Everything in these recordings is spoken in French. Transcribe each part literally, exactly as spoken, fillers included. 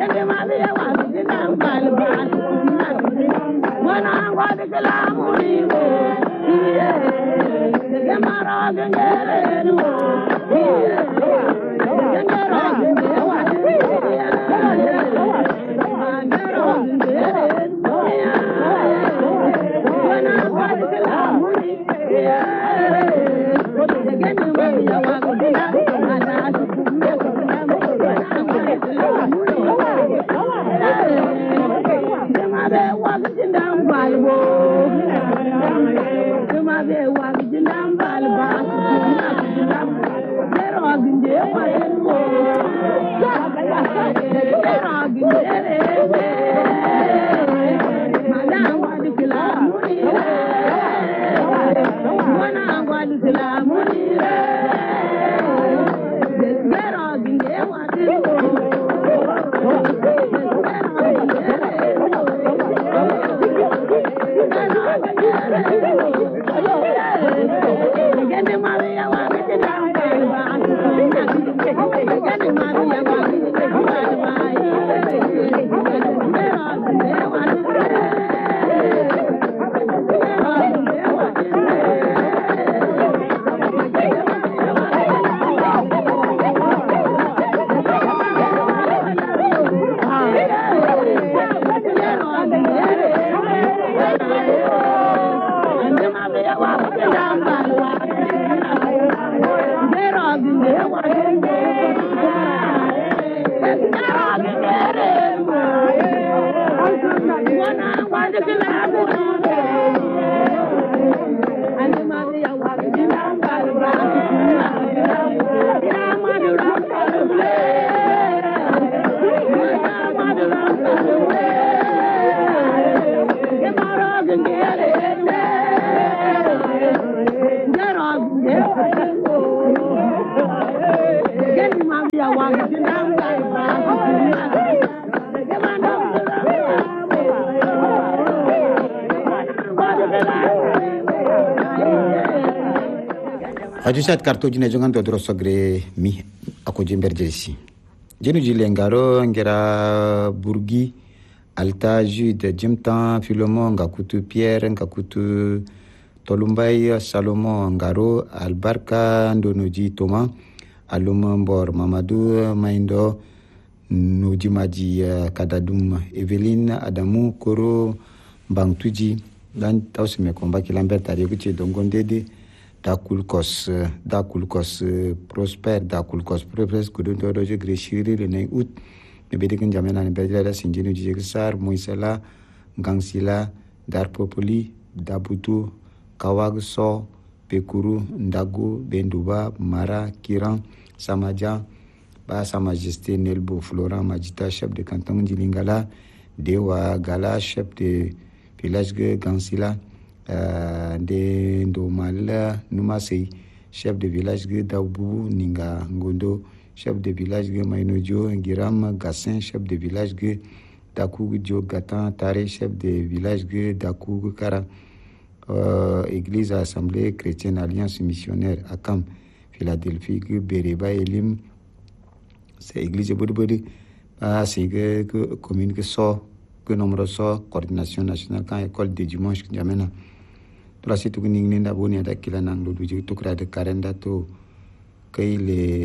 Ajusat kartu jine jongan to drosogre mi ako jember jelsi jenu jile ngaro ngera burgi alta jude jimtan filomo ngakutu pierre ngakutu tolumbai salomo ngaro albarka ndonoji toma aluma mbor mamadou maindo nojimaji kadadum eveline adamu koro bangtuji dan tawsime komba kilambert ari kuchi dongondede dakulkos dakulkos prosper dakulkos progress kudun to doje greshiri le nay ut me bediken jamena ne bedela sinjinu jige sar moisela gangsila dar popoli dabutu kawagso pekuru ndago benduba mara kiran samaja ba sa majesté nelbo florent majita chef de canton dilingala dewa gala chef de village de gangsila Uh, de Ndomal Numasei, chef de village de Daoubou Ninga Ngondo, chef de village de Mainojo Ngiram Gassin, chef de village de Dakougou Djo Gatan Tare, chef de village de Dakougou Kara, uh, église assemblée chrétienne alliance missionnaire Akam Philadelphie Bereba Elim, c'est église Boudibodi, ah, c'est que commune que so que nombre so coordination nationale quand école de dimanche jamena la situ kuning ninda boni ada kilanang do duji to kra de karenda to kay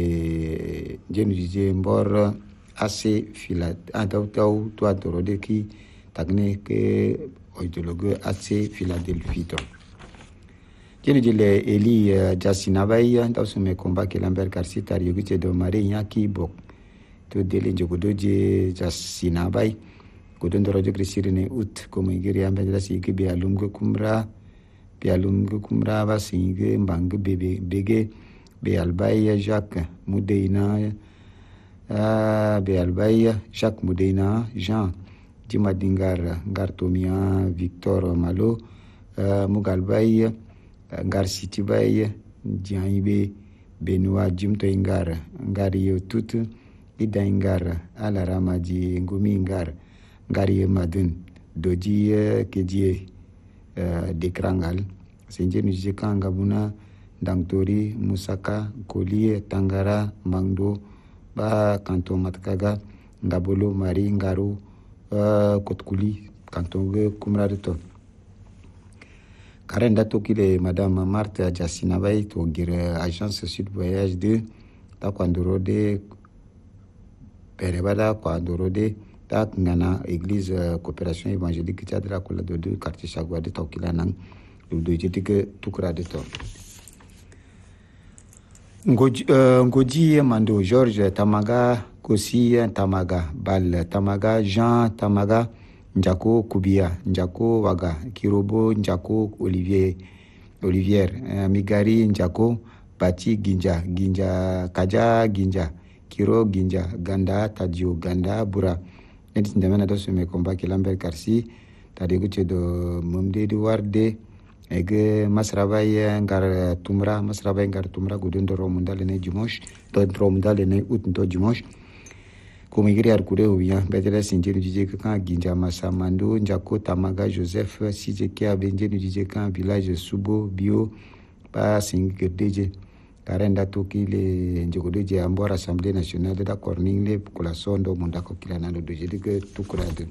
le jenu jije mbor assez filat adaw taw to adoro de ki tagne ke oidologue assez Philadelphie to jenu jile eli jasina bay taw sume combat ke lambert karsitar yogi do mari yaki bok to dele jogodoje jasina bay kodon dorojo krisirine ut como igiri ambe la sigi bi alumgo kumra bi alumgo kumra ba sigi mbang bebe bege be albaya Jacques Mudeina ah be albaya Jacques Mudeina Jean Dimadingar Gartomia Victor Malo uh, Mugalbaya Ngar City Bay Diaibe Benoit Jimto Ingar Ngario Tutu Ida Ingar Alarama di Ngumi Ingar Ngari Madun Doji Kedie uh, Dekrangal Senjenu Jekanga Buna Dangtori Musaka Kolie Tangara Mangdo Ba Kanto Matkaga Ngabolo Marie Ngaro uh, Kotkuli canton ge kumra de to karenda to kile madame Marthe Jassina Bay to gire agence sud voyage de ta kwandoro de perebada kwandoro de ta ngana église uh, coopération évangélique tiadra ko la de de quartier Chagwa de to kila nang du de jitike tukra de to ngoji uh, ngoji mando Georges Tamaga Kosi Tamaga Bal Tamaga Jean Tamaga Njako Kubia Njako Waga Kirobo Njako Olivier Olivier uh, Migari Njako Bati Ginja Ginja Kaja Ginja Kiro Ginja Ganda Tadio Ganda Bura nedi ndamena do se me combat ki Lambert Karsi tadi ko do momde di warde ege masrabay ngar tumra masrabay ngar tumra gudun do romundale ne dimanche do romundale ne ut do dimanche ko migri ar kure uya betele sinjenu jije kan ginja masamando Njako Tamaga Joseph sije ki abenjenu jije kan village Subo bio pa singirdeje karenda to kile njogodeje ambora assemblée nationale da corningle kula sondo munda ko kila nalo doje de tukurade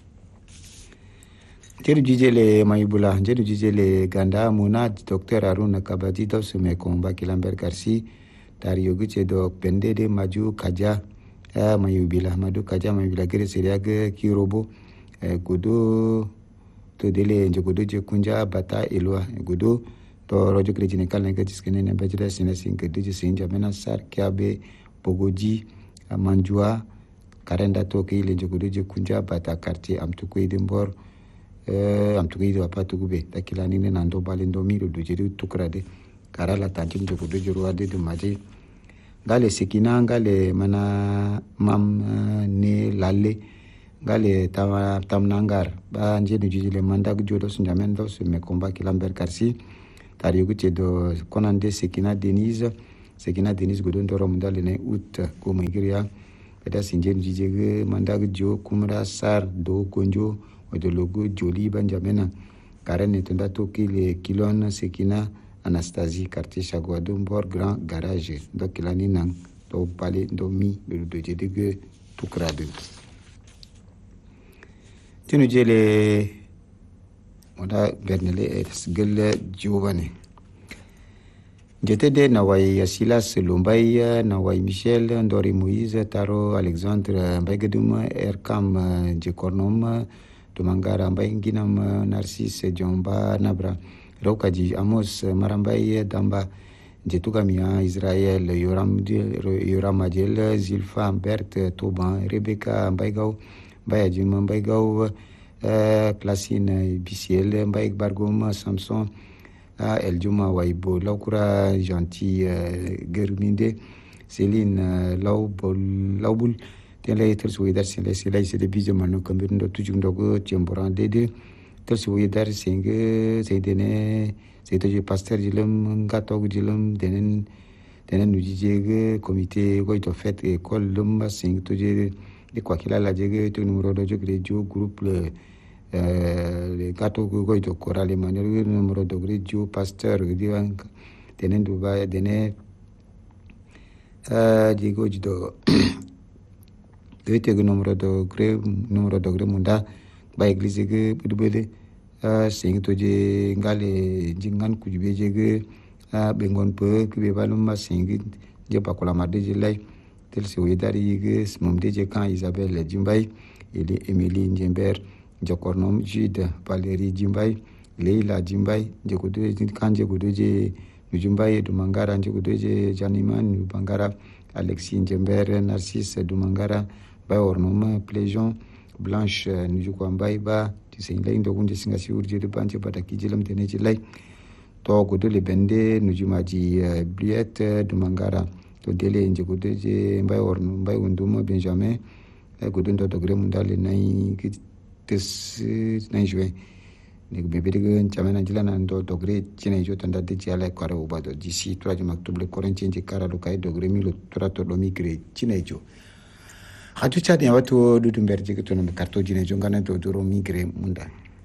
jeru jijele mayibula jeru jijele ganda muna docteur Aruna Kabadi do se me komba ki Lambert Karsi dario giche do pendede maju kaja a mayubila madu kaja mayubila gere seriage ki robo godo to dele njogodeje kunja bata elwa godo to rojo krejine kalne ke tiskene ne bajira sine sinke dije sinja mena sar kiabe bogoji manjua karenda to ke ile njogodeje kunja bata quartier amtuko idembor eh amtuko ido apatu gube takilani ne nando balendo miro doje tukrade karala tanjim njogodeje ruade de maji ngale sikina ngale mana mam ne lalle ngale tama tamnangar ba nje dujile mandak jodo sunjamendo se me combat ki Lambert Karsi tari gute do konande Sekina Denise Sekina Denise godon do romundale ne ut ko migria peda sinjen jijege mandag jo kumra sar do konjo odo logo joli banjamena karene tenda to kile kilon Sekina Anastasie quartier Chagwa do bor grand garage do kilani nang do pale do mi do do jedege tukrade tinu jele oda bernele esgel jubane jetede na way Silas Lumbay na way Michel Ndori Moïse Taro Alexandre Mbaygedum Erkam Jekornom Tumangara Mbayginam Narcisse Jomba Nabra Rokaji Amos Marambay Damba Jetugamia Israël Yoram Yoramadel Zilfa Bert Toban Rebecca Mbaygaw Mbayajim Mbaygaw Uh, Klasine Biciel Mbaye Bargom Samson uh, Eljuma Waibo Laukura Gentil uh, Germinde Céline uh, Laubol Laubul Tele Tersu Widar Sele Sele Sele Bijo Manu Kambindo Tujundogo Tiemboran Dede Tersu Widar Senge Seydene Seydoje Pasteur Jilum Ngato Jilum Denen Denen Nujijege Comité Goito Fet École Lumba Sing Toje de quoi qu'il a la jege to numéro de jeu groupe le euh les gâteaux go to coral manuel numéro de grigio pasteur diwan tenen du ba dene euh digo do de numéro de gré numéro de gré munda ba église ge budubele euh sing to je ngale jingan ku jube jege a bengon pe ku be balum ma sing je pa ko la marde je lay tel se wedari yige momdeje kan Isabelle Jimbay ele Emily Njember Jokornom Jude Valérie Jimbay Leila Jimbay jekodo kan jekodo je Jimbay Dumangara jekodo je Janiman Bangara Alexis Njember Narcisse Dumangara ba ornoma Pléjon Blanche Njukwambay ba tisenlay ndogunde singasi urje de banje bataki jelam teneji lay to godo le bende nujumaji Briette Dumangara to dele nje godeje mbay orno mbay wonduma Benjamin e godon do dogre mundale nay ki tes nay juin ne bebe de chamana jilana ndo dogre chine jo tanda de jala kwara ubado d'ici trois je maktub le corinthien je kara do kay dogre mi lo trato do migre chine jo hatu chadi wato dudu mberje ke to no karto jine jo ngana do do migre munda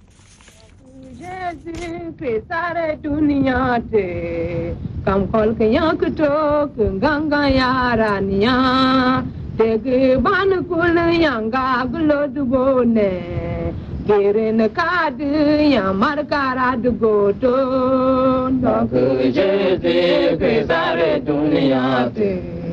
सारे दुनिया ते कम खोल के आँख ठोक गंगा यारानिया Degi ban kul yanga glod bone Girin kadi yamar karad goto Nak jezi kesare dunia te